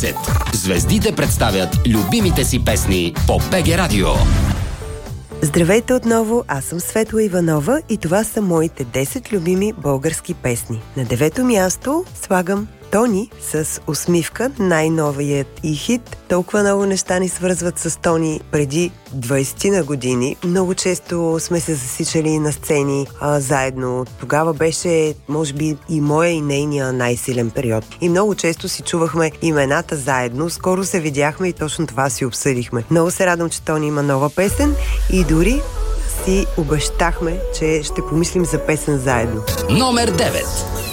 10. Звездите представят любимите си песни по БГ Радио. Здравейте отново, аз съм Светла Иванова и това са моите 10 любими български песни. На 9-то място слагам Тони с Усмивка, най-новият и хит. Толкова много неща ни свързват с Тони преди 20 на години. Много често сме се засичали на сцени заедно. Тогава беше, може би, и моя и нейния най-силен период. И много често си чувахме имената заедно. Скоро се видяхме и точно това си обсъдихме. Много се радвам, че Тони има нова песен и дори си обещахме, че ще помислим за песен заедно. Номер 9.